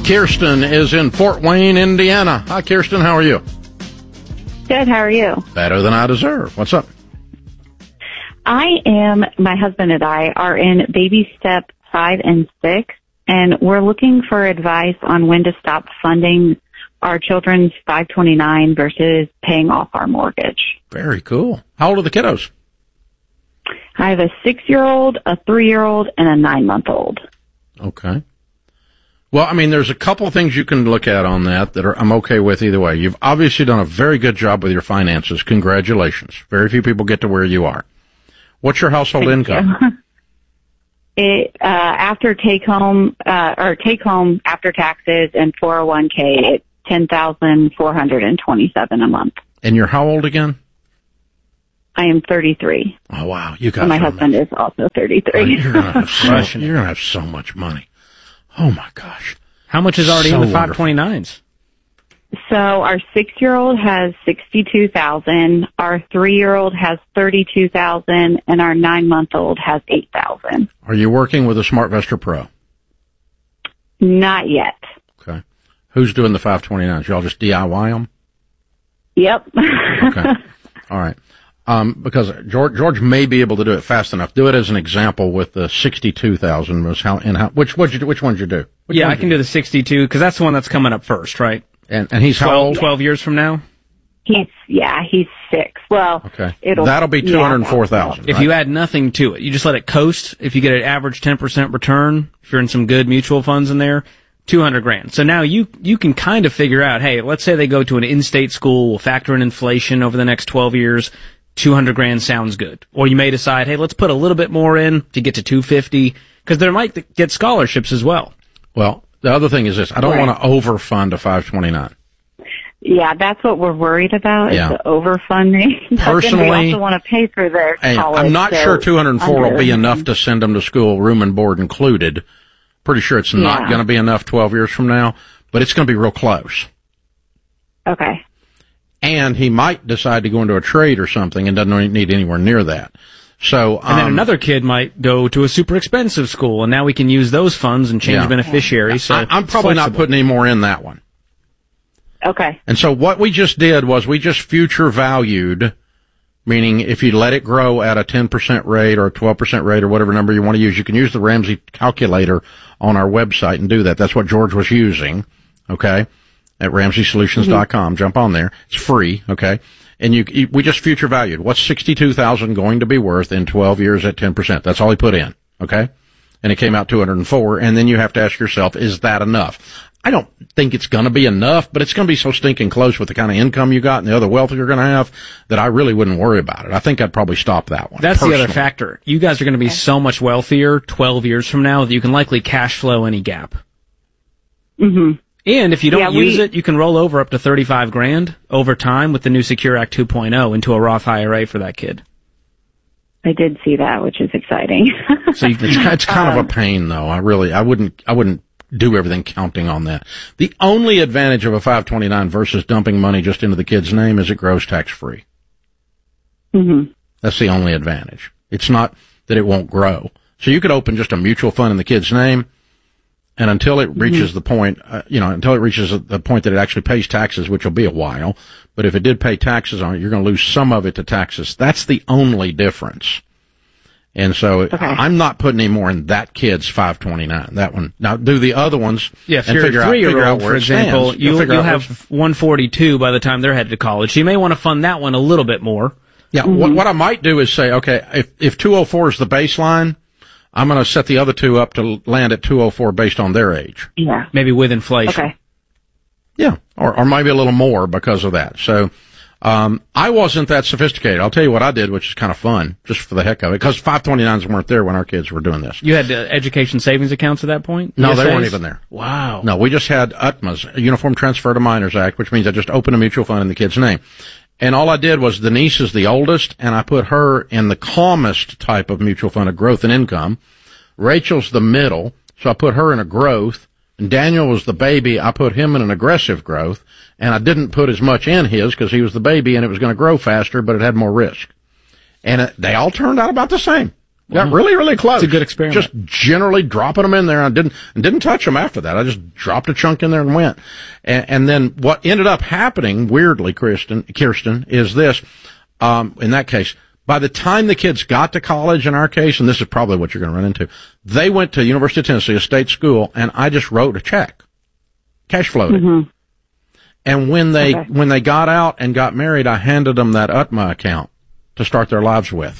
Kirsten is in Fort Wayne, Indiana. Hi, Kirsten. How are you? Good. How are you? Better than I deserve. What's up? My husband and I are in baby step 5 and 6, and we're looking for advice on when to stop funding our children's 529 versus paying off our mortgage. Very cool. How old are the kiddos? I have a 6-year-old, a 3-year-old, and a 9-month-old. Okay. Well, I mean, there's a couple of things you can look at on that I'm okay with either way. You've obviously done a very good job with your finances. Congratulations. Very few people get to where you are. What's your household income? After take home after taxes and 401k, it's $10,427 a month. And you're how old again? I am 33. Oh wow, you got. And my husband is also 33. You're gonna have so much money. Oh my gosh. How much is already in the 529s? So our 6-year-old has $62,000, our 3-year-old has $32,000, and our 9-month-old has $8,000. Are you working with a SmartVestor Pro? Not yet. Okay. Who's doing the 529s? Y'all just DIY them? Yep. Okay. All right. Because George may be able to do it fast enough. Do it as an example with the 62,000 was which one'd you do? I can do the 62 because that's the one that's coming up first, right? And he's how old? 12 years from now? He's 6. Well, okay. That'll be 204,000. If you add nothing to it, you just let it coast. If you get an average 10% return, if you're in some good mutual funds in there, $200,000. So now you can kind of figure out, hey, let's say they go to an in-state school, we'll factor in inflation over the next 12 years. $200,000 sounds good. Or you may decide, hey, let's put a little bit more in to get to 250, because they might get scholarships as well. Well, the other thing is this: I don't want to overfund a 529. Yeah, that's what we're worried about, is the overfunding. Personally, we also want to pay for their college. I'm not sure 204 will be enough to send them to school, room and board included. Pretty sure it's not going to be enough 12 years from now, but it's going to be real close. Okay. And he might decide to go into a trade or something and doesn't need anywhere near that. So, and then another kid might go to a super expensive school, and now we can use those funds and change beneficiaries. So I'm probably not putting any more in that one. Okay. And so what we just did was we just future valued, meaning if you let it grow at a 10% rate or a 12% rate or whatever number you want to use, you can use the Ramsey calculator on our website and do that. That's what George was using. Okay. At RamseySolutions.com. Jump on there. It's free, okay? And we just future valued. What's 62,000 going to be worth in 12 years at 10%? That's all he put in, okay? And it came out 204, and then you have to ask yourself, is that enough? I don't think it's going to be enough, but it's going to be so stinking close with the kind of income you got and the other wealth you're going to have that I really wouldn't worry about it. I think I'd probably stop that one. That's personally. The other factor. You guys are going to be so much wealthier 12 years from now that you can likely cash flow any gap. Mm-hmm. And if you don't use it, you can roll over up to $35,000 over time with the new Secure Act 2.0 into a Roth IRA for that kid. I did see that, which is exciting. So it's kind of a pain, though. I wouldn't do everything counting on that. The only advantage of a 529 versus dumping money just into the kid's name is it grows tax free. Mm-hmm. That's the only advantage. It's not that it won't grow. So you could open just a mutual fund in the kid's name. And until it reaches the point, until it reaches the point that it actually pays taxes, which will be a while, but if it did pay taxes on it, you're going to lose some of it to taxes. That's the only difference. And so I'm not putting any more in that kid's 529. That one. Now do the other ones. Yeah, if and you're figure a 3-year-old, out where for example, you'll have 142 by the time they're headed to college. So you may want to fund that one a little bit more. Yeah. Mm-hmm. What I might do is say, okay, if 204 is the baseline, I'm going to set the other two up to land at 204 based on their age. Yeah. Maybe with inflation. Okay. Yeah. Or maybe a little more because of that. So, I wasn't that sophisticated. I'll tell you what I did, which is kind of fun, just for the heck of it, because 529s weren't there when our kids were doing this. You had education savings accounts at that point? No, they weren't even there. Wow. No, we just had UTMAs, Uniform Transfer to Minors Act, which means I just opened a mutual fund in the kid's name. And all I did was Denise is the oldest, and I put her in the calmest type of mutual fund of growth and income. Rachel's the middle, so I put her in a growth. And Daniel was the baby. I put him in an aggressive growth. And I didn't put as much in his because he was the baby and it was going to grow faster, but it had more risk. And they all turned out about the same. Got really, really close. It's a good experiment. Just generally dropping them in there. I didn't touch them after that. I just dropped a chunk in there and went. And then what ended up happening, weirdly, Kirsten, is this, in that case, by the time the kids got to college, in our case, and this is probably what you're going to run into, they went to University of Tennessee, a state school, and I just wrote a check. Cash flowed it. Mm-hmm. And when they got out and got married, I handed them that UTMA account to start their lives with.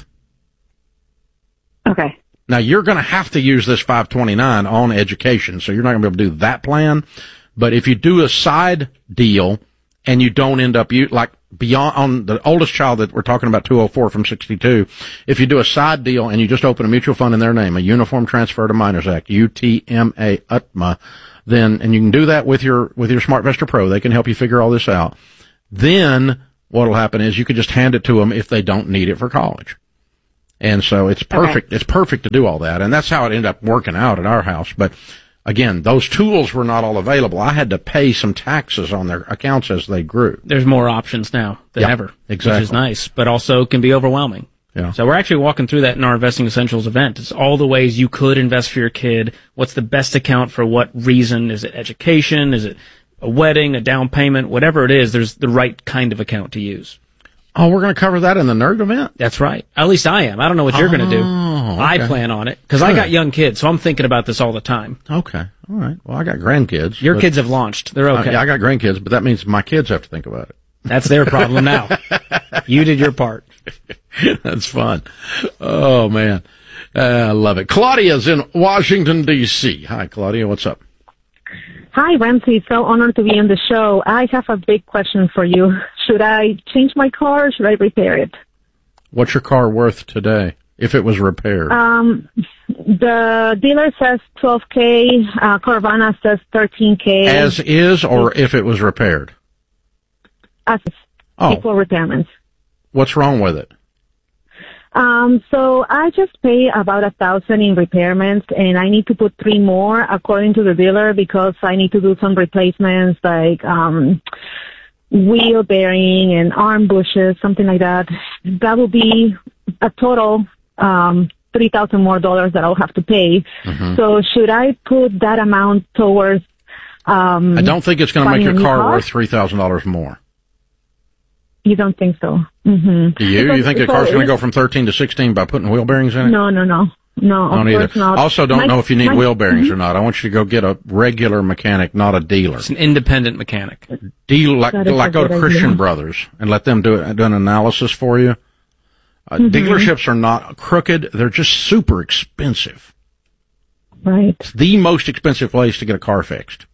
Okay. Now, you're going to have to use this 529 on education, so you're not going to be able to do that plan. But if you do a side deal and you don't end up, like beyond, on the oldest child that we're talking about, 204 from 62, if you do a side deal and you just open a mutual fund in their name, a Uniform Transfer to Minors Act, UTMA, UTMA, then, and you can do that with your SmartVestor Pro, they can help you figure all this out. Then what'll happen is you could just hand it to them if they don't need it for college. And so it's perfect. Okay. It's perfect to do all that. And that's how it ended up working out at our house. But again, those tools were not all available. I had to pay some taxes on their accounts as they grew. There's more options now than ever. Exactly. Which is nice, but also can be overwhelming. Yeah. So we're actually walking through that in our Investing Essentials event. It's all the ways you could invest for your kid. What's the best account for what reason? Is it education? Is it a wedding, a down payment? Whatever it is, there's the right kind of account to use. Oh, we're going to cover that in the nerd event? That's right. At least I am. I don't know what you're going to do. Okay. I plan on it because I got young kids, so I'm thinking about this all the time. Okay. All right. Well, I got grandkids. Your kids have launched. They're okay. Yeah, I got grandkids, but that means my kids have to think about it. That's their problem now. You did your part. That's fun. Oh, man. I love it. Claudia's in Washington, D.C. Hi, Claudia. What's up? Hi, Ramsey. So honored to be on the show. I have a big question for you. Should I change my car or should I repair it? What's your car worth today if it was repaired? The dealer says $12,000. Carvana says $13,000. As is, or if it was repaired? As is. Equal repairments. What's wrong with it? So I just pay about $1,000 in repairments, and I need to put 3 more according to the dealer because I need to do some replacements like wheel bearing and arm bushes, something like that. That will be a total $3,000 more that I'll have to pay. Mm-hmm. So should I put that amount towards? I don't think it's going to make your car worth $3,000 more. You don't think so? Mm-hmm. Do you? You think the car's going to go from 13 to 16 by putting wheel bearings in it? No. Don't either. Not. Also, don't know if you need wheel bearings or not. I want you to go get a regular mechanic, not a dealer. It's an independent mechanic. Like go to Christian Brothers and let them do an analysis for you. Dealerships are not crooked. They're just super expensive. Right. It's the most expensive place to get a car fixed.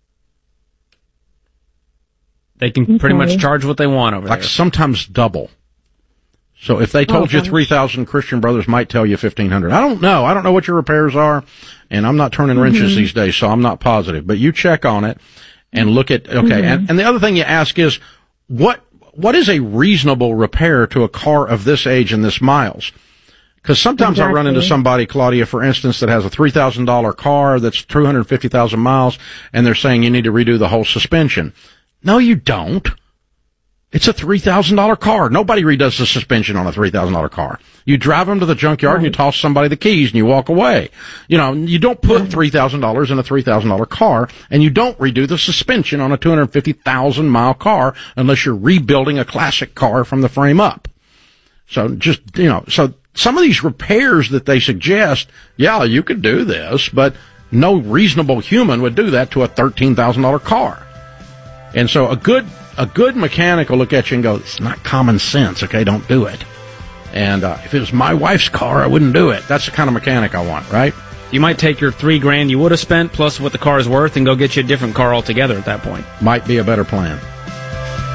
They can pretty much charge what they want over there. Like sometimes double. So if they told you 3,000, Christian Brothers might tell you 1,500. I don't know. I don't know what your repairs are, and I'm not turning wrenches these days, so I'm not positive. But you check on it and look at, and the other thing you ask is, what is a reasonable repair to a car of this age and this miles? Because sometimes I run into somebody, Claudia, for instance, that has a $3,000 car that's 250,000 miles, and they're saying you need to redo the whole suspension. No, you don't. It's a $3,000 car. Nobody redoes the suspension on a $3,000 car. You drive them to the junkyard and you toss somebody the keys and you walk away. You know, you don't put $3,000 in a $3,000 car, and you don't redo the suspension on a 250,000 mile car unless you're rebuilding a classic car from the frame up. So just, so some of these repairs that they suggest, yeah, you could do this, but no reasonable human would do that to a $13,000 car. And so a good mechanic will look at you and go, it's not common sense, okay, don't do it. And if it was my wife's car, I wouldn't do it. That's the kind of mechanic I want, right? You might take your $3,000 you would have spent plus what the car is worth and go get you a different car altogether at that point. Might be a better plan.